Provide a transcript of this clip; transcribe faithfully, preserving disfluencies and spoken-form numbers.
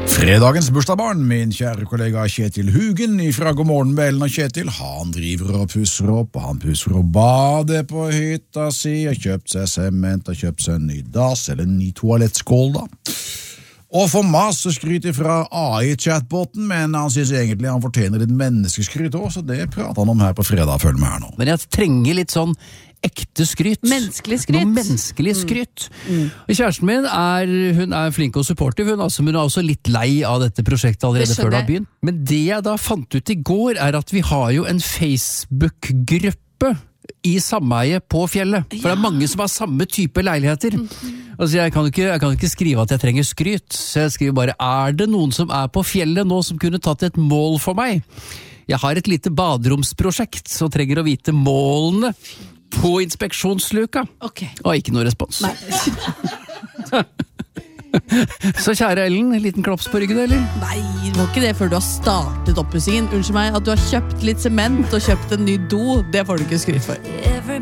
Fredagens bursdagsbarn, min kjære kollega Kjetil Hugen fra God morgen med Ellen og Kjetil, han driver og pusser opp, og han pusser opp badet på hytta si, har kjøpt seg sement, har kjøpt seg en ny dass, eller en ny toalettskål da. Og får masse skryt fra A I-chatboten, men han synes egentlig han fortjener litt menneskeskryt også, så det prater han om her på fredag, følg med her nå. Men jeg trenger litt sånn ekte skryt. Menneskelig skryt. Noe menneskelig skryt. Mm. Mm. Kjæresten min er, hun er flink og supportive, hun, altså, men hun er også litt lei av dette prosjektet allerede før det har begynt. Men det jeg da fant ut i går er at vi har jo en Facebook-gruppe i sameie på fjellet. For det er mange som har samme type leiligheter. Mm-hmm. Altså jeg kan, ikke, jeg kan ikke skrive at jeg trenger skryt, så jeg skriver bare, er det noen som er på fjellet nå som kunne tatt et mål for meg? Jeg har et lite baderomsprosjekt, så trenger å vite målene på inspeksjonsluka. Okay. Og ikke noe respons. Nei. Så kjære Ellen, en liten klops på ryggen, eller? Nei, det var ikke det før du har startet oppussingen. Unnskyld meg, at du har kjøpt litt sement og kjøpt en ny do, det får du ikke skryt for.